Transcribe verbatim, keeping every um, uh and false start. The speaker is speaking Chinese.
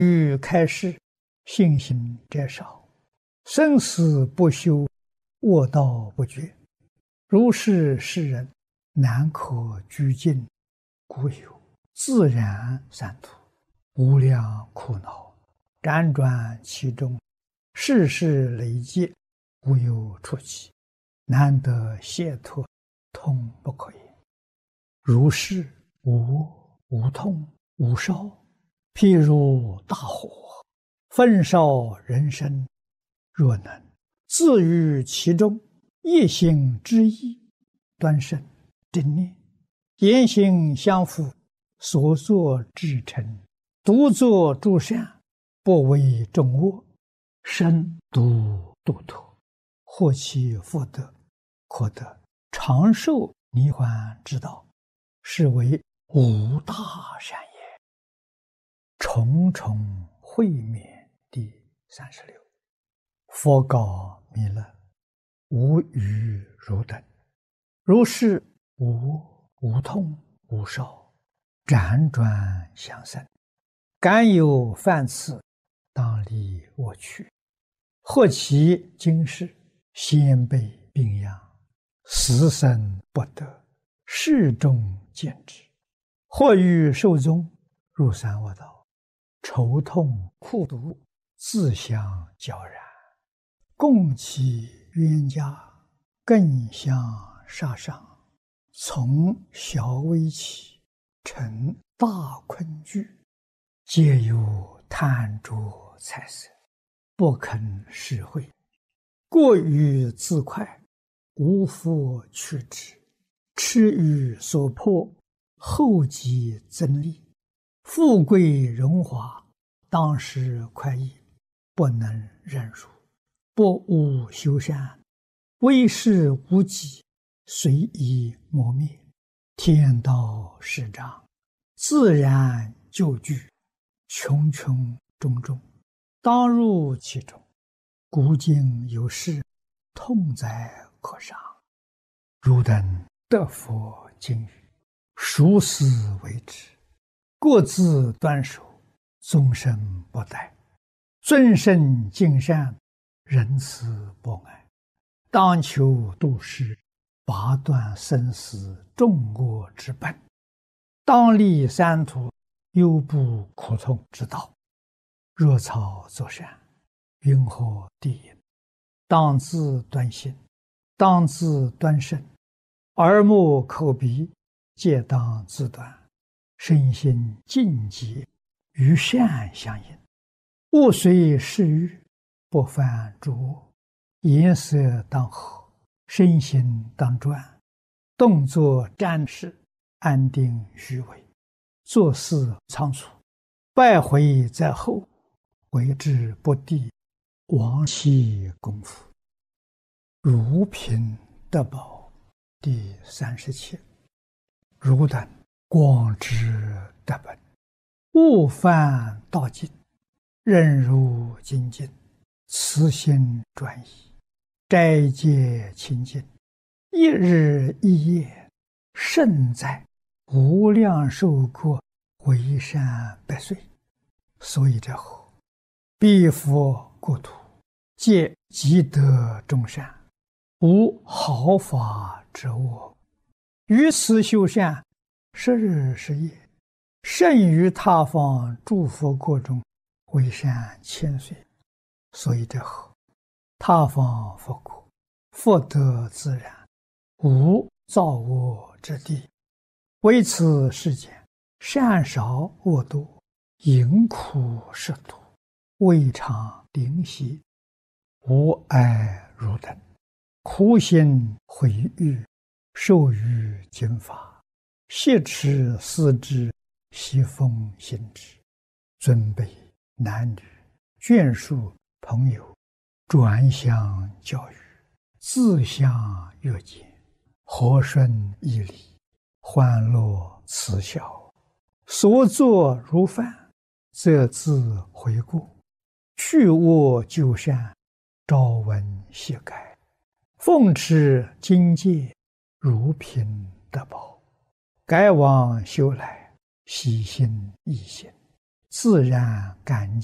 欲开示，信心者少，生死不休，卧道不绝。如是世人，难可居尽，故有自然三途，无量苦恼，辗转其中，世事累积，无有出期，难得解脱，痛不可言。如是无无痛无烧，譬如大火，焚烧人身。若能自于其中，一心之意，端身正念，言行相符，所作至诚，独作诸善，不为众恶，身独度脱，获其福德，可得长寿涅槃之道，是为无大善也。重重会面第三十六。佛告弥勒：无余汝等，如是无无痛无烧，辗转相生，敢有犯次，当离我去。或其今世，先辈病殃，死生不得，世众见之。或欲寿终，入三恶道，愁痛苦毒，自相交然，共其冤家，更相杀伤，从小微起，成大困惧，皆有贪着财色，不肯施惠，过于自快，无复去之，痴于所迫，后继增利，富贵荣华，当时快意，不能忍辱，不务修善，为事无己，随意磨灭，天道施障，自然就具，穷穷种种，当入其中。古今有事，痛哉可伤。汝等得佛经语，熟思为之，各自端守，终身不殆，尊圣敬善，仁慈博爱，当求度世，拔断生死众恶之本，当立三途，忧怖苦痛之道。若草作善，云何地也？当自端心，当自端身，耳目口鼻皆当自端，身心净洁，与善相应，勿随世欲，不犯诸恶，颜色当和，身心当专，动作瞻视，安定虚伪，做事仓促，败毁在后，为之不第，亡其功夫。如贫得宝第三十七。汝等广知得本，勿犯道尽，任如精进，慈心专一，斋戒清净，一日一夜，胜在无量寿过，为善百岁。所以者后，彼佛国土，皆积德众善，无毫发之恶。于此修善，十日十夜，胜于他方诸佛国中，为善千岁。所以者后，他方佛国，福德自然，无造恶之地。为此世间，善少恶多，淫苦食毒，未尝灵犀，无碍汝等，苦心毁誉，受于经法，挟持思之，习奉行之。尊卑男女，眷属朋友，转相教育，自相约见，和顺义理，欢乐慈孝，所作如犯，则自悔过，去恶就善，朝闻夕改，奉持经戒，如贫得宝，改往修来，喜心易行， 自然感